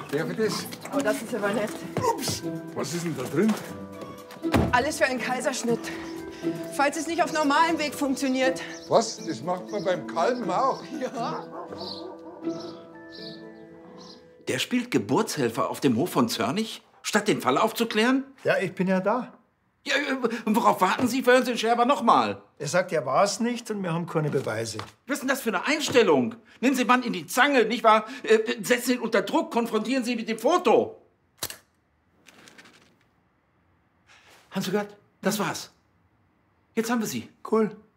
Darf ich das? Oh, das ist aber nett. Ups, was ist denn da drin? Alles für einen Kaiserschnitt. Falls es nicht auf normalem Weg funktioniert. Was? Das macht man beim Kalben auch? Ja. Der spielt Geburtshelfer auf dem Hof von Zörnig, statt den Fall aufzuklären? Ja, ich bin ja da. Ja, und worauf warten Sie? Verhören Sie den Scherber noch mal. Er sagt, er war es nicht und wir haben keine Beweise. Was ist denn das für eine Einstellung? Nehmen Sie den Mann in die Zange, nicht wahr? Setzen ihn unter Druck, konfrontieren Sie ihn mit dem Foto. Haben Sie gehört? Das war's. Jetzt haben wir Sie. Cool.